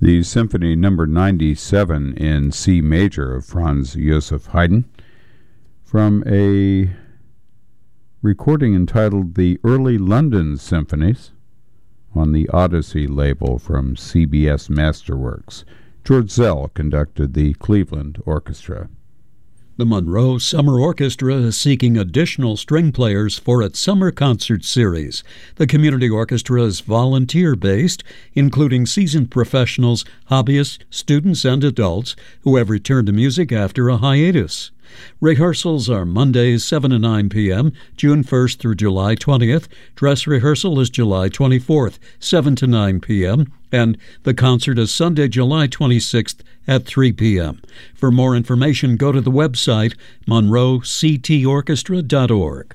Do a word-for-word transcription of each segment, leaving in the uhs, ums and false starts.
The Symphony Number ninety-seven in C major of Franz Joseph Haydn, from a recording entitled The Early London Symphonies on the Odyssey label from C B S Masterworks. George Zell conducted the Cleveland Orchestra. The Monroe Summer Orchestra is seeking additional string players for its summer concert series. The community orchestra is volunteer-based, including seasoned professionals, hobbyists, students, and adults who have returned to music after a hiatus. Rehearsals are Mondays seven to nine p.m., June first through July twentieth. Dress rehearsal is July twenty-fourth, seven to nine p.m., and the concert is Sunday, July twenty-sixth at three p.m. For more information, go to the website monroe c t orchestra dot org.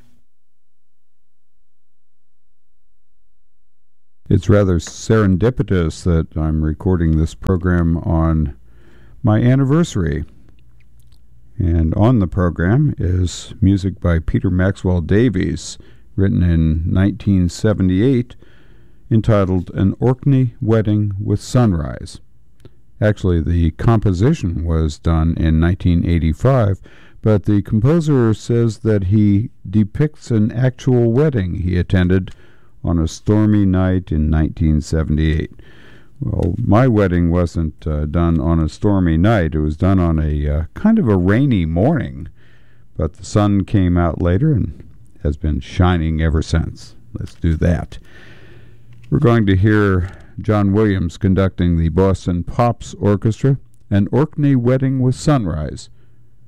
It's rather serendipitous that I'm recording this program on my anniversary. And on the program is music by Peter Maxwell Davies, written in nineteen seventy-eight, entitled An Orkney Wedding with Sunrise. Actually, the composition was done in nineteen eighty-five, but the composer says that he depicts an actual wedding he attended on a stormy night in nineteen seventy-eight. Well, my wedding wasn't uh, done on a stormy night. It was done on a uh, kind of a rainy morning, but the sun came out later and has been shining ever since. Let's do that. We're going to hear John Williams conducting the Boston Pops Orchestra, An Orkney Wedding with Sunrise,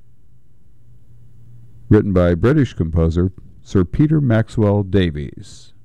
written by British composer Sir Peter Maxwell Davies.